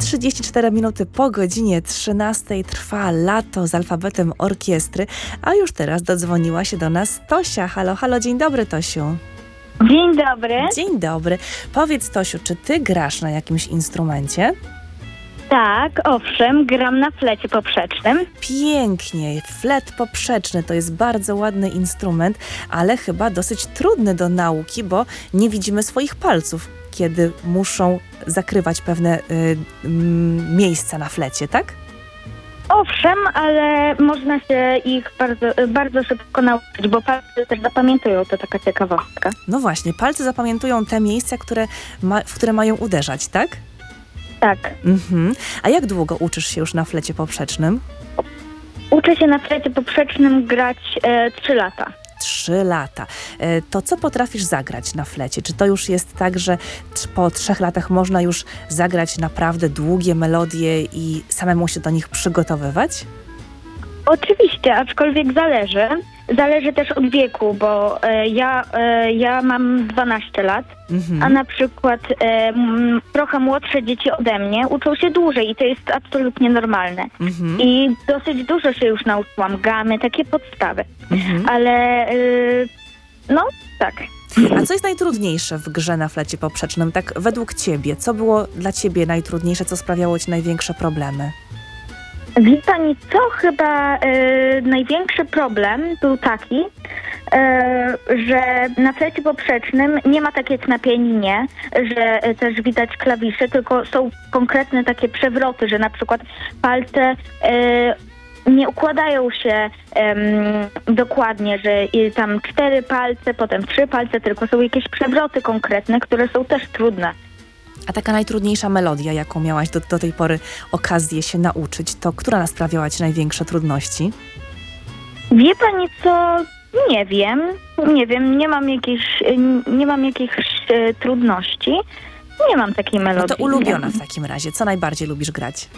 34 minuty po godzinie 13 trwa Lato z alfabetem orkiestry, a już teraz dodzwoniła się do nas Tosia. Halo, halo, dzień dobry, Tosiu. Dzień dobry. Dzień dobry. Powiedz, Tosiu, czy ty grasz na jakimś instrumencie? Tak, owszem, gram na flecie poprzecznym. Pięknie. Flet poprzeczny to jest bardzo ładny instrument, ale chyba dosyć trudny do nauki, bo nie widzimy swoich palców, kiedy muszą zakrywać pewne miejsca na flecie, tak? Owszem, ale można się ich bardzo szybko nauczyć, bo palce też zapamiętują, to taka ciekawostka. No właśnie, palce zapamiętują te miejsca, w które mają uderzać, tak? Tak. A jak długo uczysz się już na flecie poprzecznym? Uczę się na flecie poprzecznym grać 3 lata. 3 lata. To co potrafisz zagrać na flecie? Czy to już jest tak, że po 3 latach można już zagrać naprawdę długie melodie i samemu się do nich przygotowywać? Oczywiście, aczkolwiek zależy. Zależy też od wieku, bo ja mam 12 lat, a na przykład trochę młodsze dzieci ode mnie uczą się dłużej i to jest absolutnie normalne. I dosyć dużo się już nauczyłam, gamy, takie podstawy. Ale no tak. A co jest najtrudniejsze w grze na flecie poprzecznym? Tak według ciebie, co było dla ciebie najtrudniejsze, co sprawiało ci największe problemy? Wie pani co? Chyba największy problem był taki, że na flecie poprzecznym nie ma tak jak na pianinie, że też widać klawisze, tylko są konkretne takie przewroty, że na przykład palce nie układają się dokładnie, że tam 4 palce, potem 3 palce, tylko są jakieś przewroty konkretne, które są też trudne. A taka najtrudniejsza melodia, jaką miałaś do tej pory okazję się nauczyć, to która sprawiała ci największe trudności? Wie pani co? Nie wiem, nie mam jakichś trudności. Nie mam takiej melodii. No to ulubiona w takim razie. Co najbardziej lubisz grać?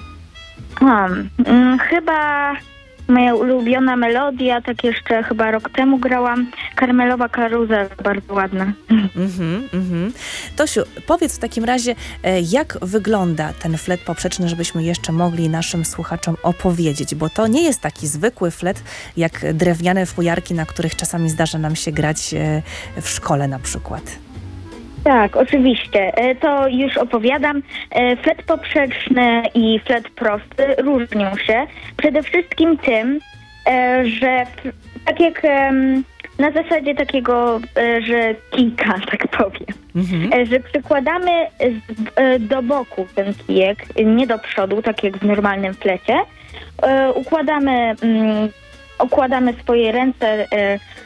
Chyba moja ulubiona melodia, tak jeszcze chyba rok temu grałam, Karmelowa Karuzela, bardzo ładna. Tosiu, powiedz w takim razie, jak wygląda ten flet poprzeczny, żebyśmy jeszcze mogli naszym słuchaczom opowiedzieć, bo to nie jest taki zwykły flet, jak drewniane fujarki, na których czasami zdarza nam się grać w szkole na przykład. Tak, oczywiście. To już opowiadam. Flet poprzeczny i flet prosty różnią się przede wszystkim tym, że tak jak na zasadzie takiego, że kijka, tak powiem, że przykładamy do boku ten kijek, nie do przodu, tak jak w normalnym flecie, układamy swoje ręce